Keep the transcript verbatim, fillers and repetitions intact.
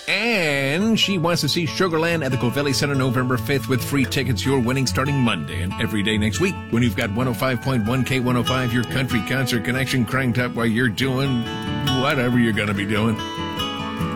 And she wants to see Sugarland at the Covelli Center November fifth with free tickets. You're winning starting Monday and every day next week when you've got one oh five point one K one oh five, your country concert connection cranked up while you're doing whatever you're going to be doing.